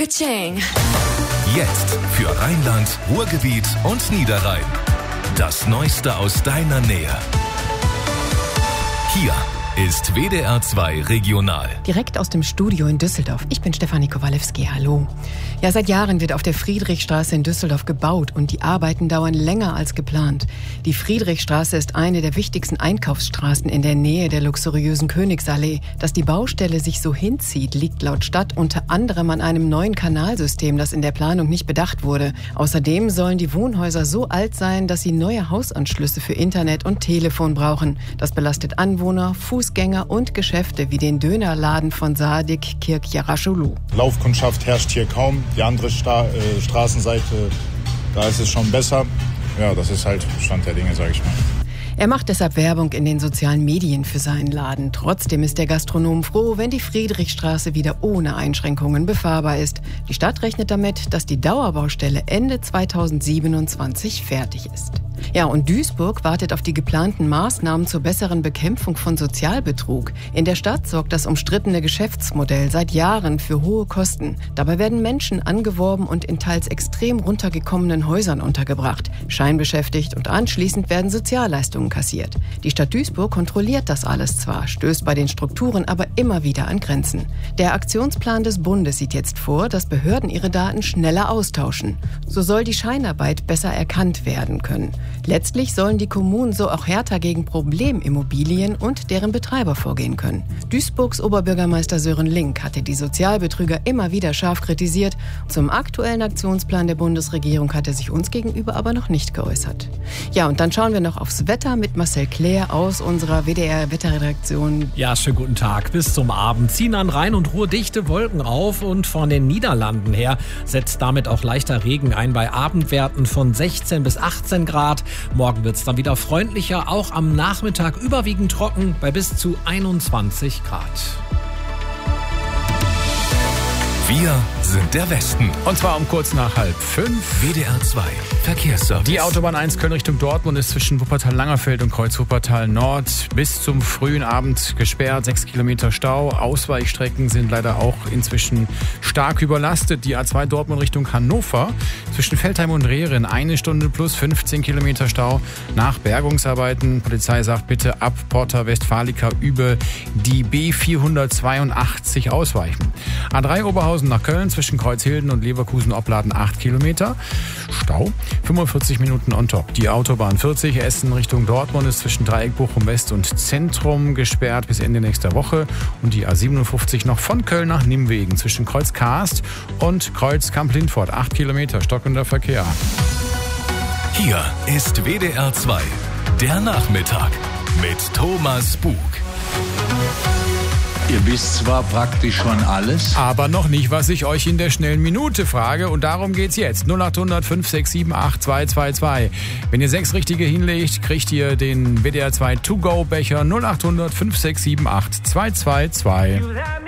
Ka-ching. Jetzt für Rheinland, Ruhrgebiet und Niederrhein. Das Neueste aus deiner Nähe. Hier ist WDR 2 Regional. Direkt aus dem Studio in Düsseldorf. Ich bin Stefanie Kowalewski, hallo. Ja, seit Jahren wird auf der Friedrichstraße in Düsseldorf gebaut und die Arbeiten dauern länger als geplant. Die Friedrichstraße ist eine der wichtigsten Einkaufsstraßen in der Nähe der luxuriösen Königsallee. Dass die Baustelle sich so hinzieht, liegt laut Stadt unter anderem an einem neuen Kanalsystem, das in der Planung nicht bedacht wurde. Außerdem sollen die Wohnhäuser so alt sein, dass sie neue Hausanschlüsse für Internet und Telefon brauchen. Das belastet Anwohner, Fußgänger und Geschäfte wie den Dönerladen von Saadik Kirk Yarashulu. Laufkundschaft herrscht hier kaum. Die andere Straßenseite, da ist es schon besser. Ja, das ist halt Stand der Dinge, sage ich mal. Er macht deshalb Werbung in den sozialen Medien für seinen Laden. Trotzdem ist der Gastronom froh, wenn die Friedrichstraße wieder ohne Einschränkungen befahrbar ist. Die Stadt rechnet damit, dass die Dauerbaustelle Ende 2027 fertig ist. Ja, und Duisburg wartet auf die geplanten Maßnahmen zur besseren Bekämpfung von Sozialbetrug. In der Stadt sorgt das umstrittene Geschäftsmodell seit Jahren für hohe Kosten. Dabei werden Menschen angeworben und in teils extrem runtergekommenen Häusern untergebracht, scheinbeschäftigt und anschließend werden Sozialleistungen kassiert. Die Stadt Duisburg kontrolliert das alles zwar, stößt bei den Strukturen aber immer wieder an Grenzen. Der Aktionsplan des Bundes sieht jetzt vor, dass Behörden ihre Daten schneller austauschen. So soll die Scheinarbeit besser erkannt werden können. Letztlich sollen die Kommunen so auch härter gegen Problemimmobilien und deren Betreiber vorgehen können. Duisburgs Oberbürgermeister Sören Link hatte die Sozialbetrüger immer wieder scharf kritisiert. Zum aktuellen Aktionsplan der Bundesregierung hat er sich uns gegenüber aber noch nicht geäußert. Ja, und dann schauen wir noch aufs Wetter mit Marcel Claire aus unserer WDR-Wetterredaktion. Ja, schönen guten Tag. Bis zum Abend ziehen an Rhein und Ruhr dichte Wolken auf und von den Niederlanden her setzt damit auch leichter Regen ein bei Abendwerten von 16 bis 18 Grad. Morgen wird es dann wieder freundlicher, auch am Nachmittag überwiegend trocken bei bis zu 21 Grad. Wir sind der Westen. Und zwar um kurz nach 4:30. WDR 2 Verkehrsservice. Die Autobahn 1 Köln Richtung Dortmund ist zwischen Wuppertal-Langerfeld und Kreuz Wuppertal Nord bis zum frühen Abend gesperrt. 6 Kilometer Stau. Ausweichstrecken sind leider auch inzwischen stark überlastet. Die A2 Dortmund Richtung Hannover zwischen Veltheim und Rehren 1 Stunde plus 15 Kilometer Stau nach Bergungsarbeiten. Polizei sagt bitte ab Porta Westfalica über die B482 ausweichen. A3 Oberhausen nach Köln zwischen Kreuzhilden und Leverkusen-Opladen 8 Kilometer. Stau 45 Minuten on top. Die Autobahn 40 Essen Richtung Dortmund ist zwischen Dreieck Bochum West und Zentrum gesperrt bis Ende nächster Woche. Und die A57 noch von Köln nach Nimwegen zwischen Kreuz Karst und Kreuz Kamp-Lindfort 8 Kilometer stockender Verkehr. Hier ist WDR 2 der Nachmittag mit Thomas Bug. Ihr wisst zwar praktisch schon alles, aber noch nicht, was ich euch in der schnellen Minute frage. Und darum geht's jetzt. 0800 567 8222. Wenn ihr 6 richtige hinlegt, kriegt ihr den WDR 2 To-Go-Becher 0800 567 8222.